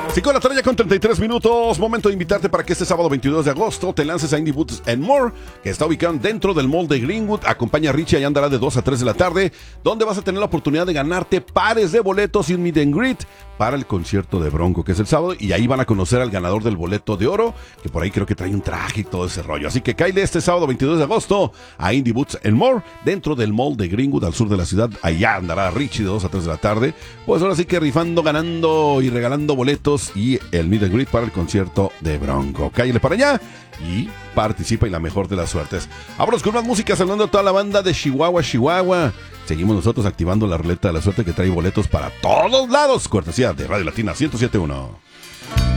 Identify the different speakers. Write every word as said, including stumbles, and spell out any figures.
Speaker 1: cinco de la tarde ya con treinta y tres minutos. Momento de invitarte para que este sábado veintidós de agosto te lances a Indie Boots and More, que está ubicado dentro del mall de Greenwood. Acompaña a Richie y andará de dos a tres de la tarde, donde vas a tener la oportunidad de ganarte pares de boletos y un meet and greet para el concierto de Bronco, que es el sábado, y ahí van a conocer al ganador del boleto de oro, que por ahí creo que trae un traje y todo ese rollo. Así que cáele este sábado veintidós de agosto a Indie Boots and More, dentro del mall de Greenwood, al sur de la ciudad. Allá andará Richie de dos a tres de la tarde. Pues ahora sí que rifando, ganando y regalando boletos y el meet and greet para el concierto de Bronco. Cállale para allá y participa, y la mejor de las suertes. Vámonos con más música, saludando a toda la banda de Chihuahua, Chihuahua. Seguimos nosotros activando la ruleta de la suerte, que trae boletos para todos lados, cortesía de Radio Latina ciento siete punto uno.